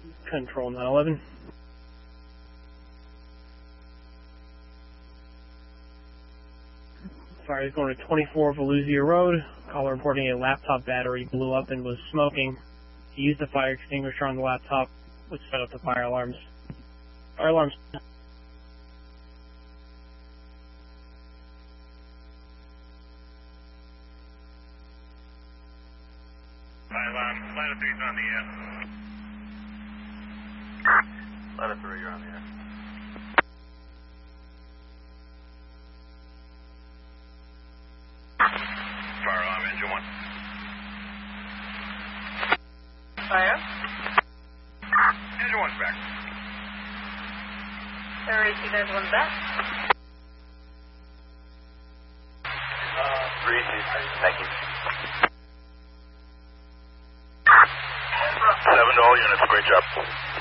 Control 911. Fire is going to 24 Volusia Road. Caller reporting a laptop battery blew up and was smoking. He used the fire extinguisher on the laptop, which set up the fire alarms. Fire alarms. Ladder 3's on the air. Ladder 3, you're on the air. Fire alarm, engine 1. Fire? Engine 1's back. There is engine 1 back. 3, thank you. 7 to all units, great job.